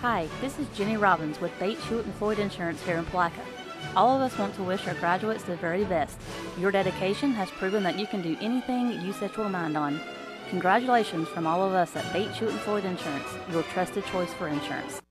Hi, this is Jenny Robbins with Bates, Hewitt & Floyd Insurance here in Palaca. All of us want to wish our graduates the very best. Your dedication has proven that you can do anything you set your mind on. Congratulations from all of us at Bates, Hewitt & Floyd Insurance, your trusted choice for insurance.